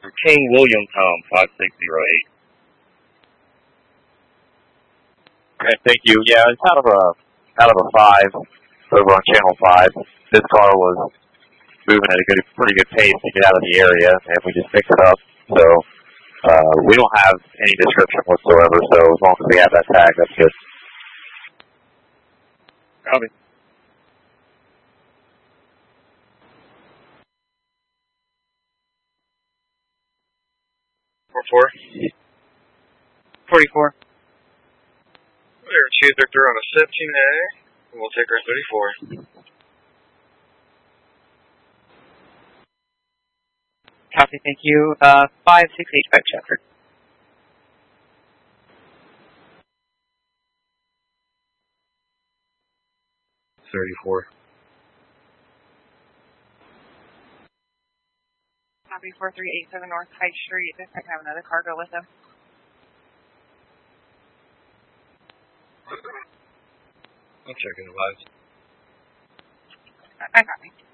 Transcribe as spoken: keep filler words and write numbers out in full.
King William Tom, five six zero eight. Okay, thank you. Yeah, it's out of a out of a five over on channel five. This car was moving at a good, pretty good pace to get out of the area, and we just picked it up. So uh, we don't have any description whatsoever. So as long as we have that tag, that's good. Copy. Four four. Forty-four. We're two Victor on a seventeen A. We'll take our thirty-four. Copy, thank you. Uh, five six eight five Chester. thirty-four. Copy, four three eight seven North High Street. This might have another cargo with them. I'm checking the lives. I got me.